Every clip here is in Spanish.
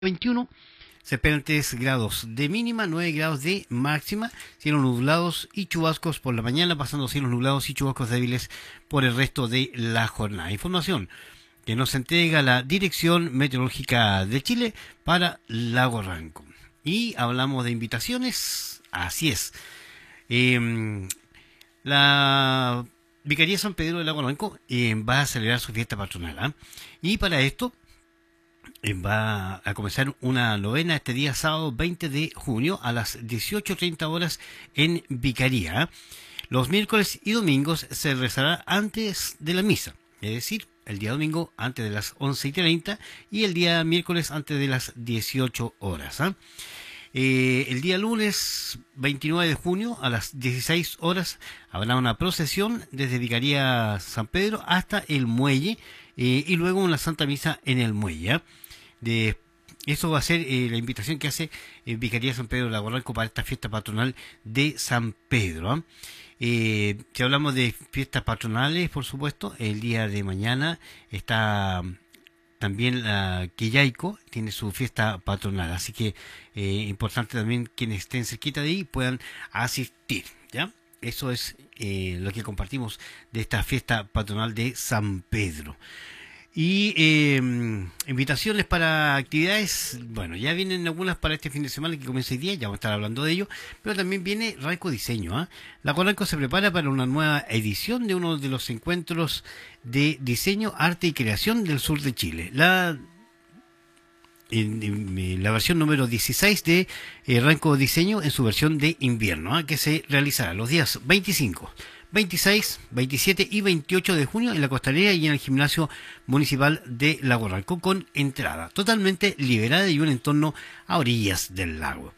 21. Se esperan 3 grados de mínima, 9 grados de máxima, cielos nublados y chubascos por la mañana, pasando cielos nublados y chubascos débiles por el resto de la jornada. Información que nos entrega la Dirección Meteorológica de Chile para Lago Ranco. Y hablamos de invitaciones, así es. La Vicaría San Pedro de Lago Ranco va a celebrar su fiesta patronal, ¿eh? Y para esto va a comenzar una novena este día sábado 20 de junio a las 18:30 horas en Vicaría. Los miércoles y domingos se rezará antes de la misa, es decir, el día domingo antes de las 11:30 y el día miércoles antes de las 18 horas. El día lunes 29 de junio a las 16 horas habrá una procesión desde Vicaría San Pedro hasta el muelle y luego una santa misa en el muelle. Eso va a ser la invitación que hace Vicaría San Pedro de Lago Ranco para esta fiesta patronal de San Pedro. Si hablamos de fiestas patronales, por supuesto, el día de mañana está también la Quillaico, tiene su fiesta patronal, así que importante también quienes estén cerquita de ahí puedan asistir, ¿ya? Eso es lo que compartimos de esta fiesta patronal de San Pedro. Y invitaciones para actividades, bueno, ya vienen algunas para este fin de semana que comienza hoy día, ya vamos a estar hablando de ello, pero también viene Ranco Diseño, ¿eh? Lago Ranco se prepara para una nueva edición de uno de los encuentros de diseño, arte y creación del sur de Chile. La versión número 16 de Ranco Diseño en su versión de invierno, que se realizará los días 25, 26, 27 y 28 de junio en la Costanera y en el Gimnasio Municipal de Lago Ranco, con entrada totalmente liberada y un entorno a orillas del lago.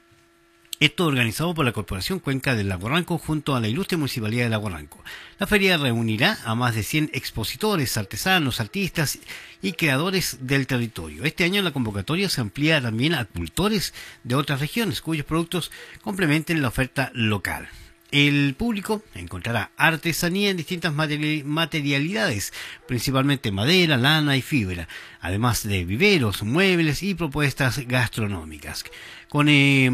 Esto organizado por la Corporación Cuenca del Lago Ranco junto a la Ilustre Municipalidad de Lago Ranco. La feria reunirá a más de 100 expositores, artesanos, artistas y creadores del territorio. Este año la convocatoria se amplía también a cultores de otras regiones cuyos productos complementen la oferta local. El público encontrará artesanía en distintas materialidades, principalmente madera, lana y fibra, además de viveros, muebles y propuestas gastronómicas. Con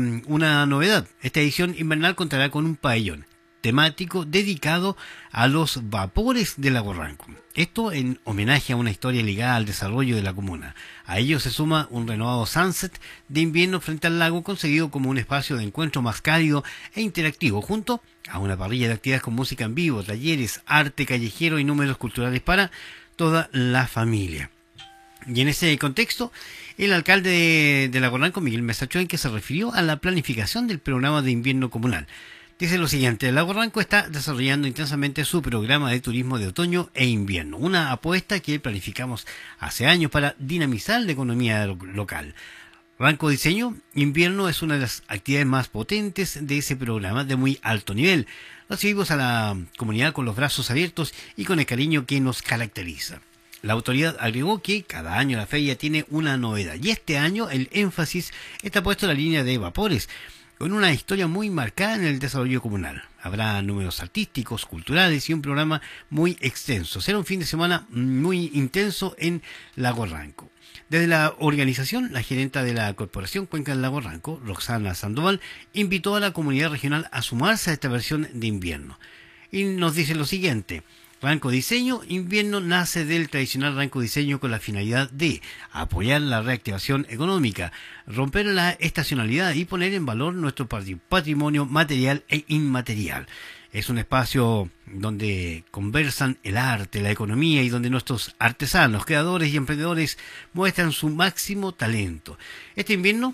una novedad, esta edición invernal contará con un pabellón temático dedicado a los vapores de Lago Ranco. Esto en homenaje a una historia ligada al desarrollo de la comuna. A ello se suma un renovado sunset de invierno frente al lago, conseguido como un espacio de encuentro más cálido e interactivo, junto a una parrilla de actividades con música en vivo, talleres, arte callejero y números culturales para toda la familia. Y en ese contexto, el alcalde de Lago Ranco, Miguel Mesachoen, que se refirió a la planificación del programa de invierno comunal. Dice lo siguiente: el Lago Ranco está desarrollando intensamente su programa de turismo de otoño e invierno, una apuesta que planificamos hace años para dinamizar la economía local. Ranco Diseño Invierno es una de las actividades más potentes de ese programa de muy alto nivel. Recibimos a la comunidad con los brazos abiertos y con el cariño que nos caracteriza. La autoridad agregó que cada año la feria tiene una novedad y este año el énfasis está puesto en la línea de vapores, con una historia muy marcada en el desarrollo comunal. Habrá números artísticos, culturales y un programa muy extenso. Será un fin de semana muy intenso en Lago Ranco. Desde la organización, la gerenta de la Corporación Cuenca del Lago Ranco, Roxana Sandoval, invitó a la comunidad regional a sumarse a esta versión de invierno. Y nos dice lo siguiente: Ranco Diseño Invierno nace del tradicional Ranco Diseño con la finalidad de apoyar la reactivación económica, romper la estacionalidad y poner en valor nuestro patrimonio material e inmaterial. Es un espacio donde conversan el arte, la economía y donde nuestros artesanos, creadores y emprendedores muestran su máximo talento. Este invierno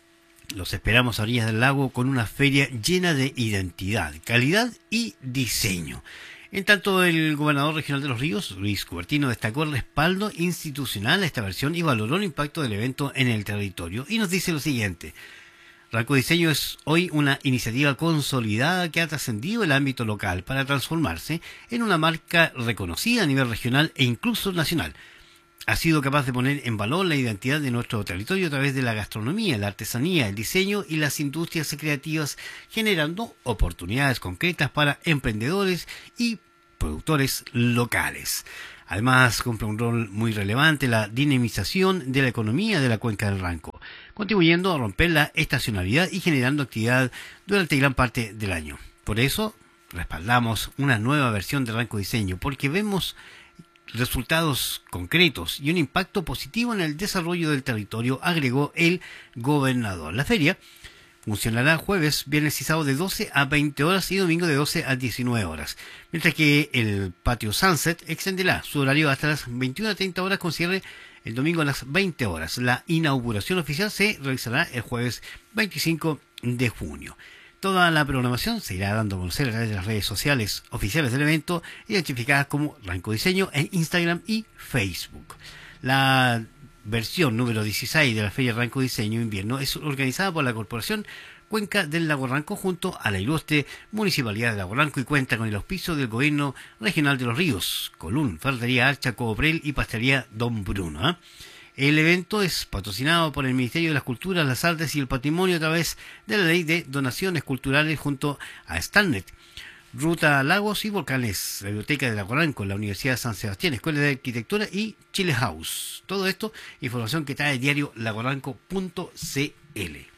los esperamos a orillas del lago con una feria llena de identidad, calidad y diseño. En tanto, el gobernador regional de Los Ríos, Luis Cubertino, destacó el respaldo institucional a esta versión y valoró el impacto del evento en el territorio. Y nos dice lo siguiente: Ranco Diseño es hoy una iniciativa consolidada que ha trascendido el ámbito local para transformarse en una marca reconocida a nivel regional e incluso nacional. Ha sido capaz de poner en valor la identidad de nuestro territorio a través de la gastronomía, la artesanía, el diseño y las industrias creativas, generando oportunidades concretas para emprendedores y productores locales. Además, cumple un rol muy relevante la dinamización de la economía de la cuenca del Ranco, contribuyendo a romper la estacionalidad y generando actividad durante gran parte del año. Por eso, respaldamos una nueva versión de Ranco Diseño, porque vemos resultados concretos y un impacto positivo en el desarrollo del territorio, agregó el gobernador. La feria funcionará jueves, viernes y sábado de 12 a 20 horas y domingo de 12 a 19 horas, mientras que el patio Sunset extenderá su horario hasta las 21 a 30 horas con cierre el domingo a las 20 horas. La inauguración oficial se realizará el jueves 25 de junio. Toda la programación se irá dando a conocer a través de las redes sociales oficiales del evento, identificadas como Ranco Diseño en Instagram y Facebook. La versión número 16 de la Feria Ranco Diseño Invierno es organizada por la Corporación Cuenca del Lago Ranco junto a la ilustre Municipalidad de Lago Ranco y cuenta con el auspicio del Gobierno Regional de los Ríos, Colún, Ferretería Archa, Cobrel y Pastelería Don Bruno. El evento es patrocinado por el Ministerio de las Culturas, las Artes y el Patrimonio a través de la Ley de Donaciones Culturales junto a Stannet, Ruta Lagos y Volcanes, la Biblioteca de Lago Ranco, la Universidad de San Sebastián, Escuela de Arquitectura y Chile House. Todo esto, información que trae el diario lagoranco.cl.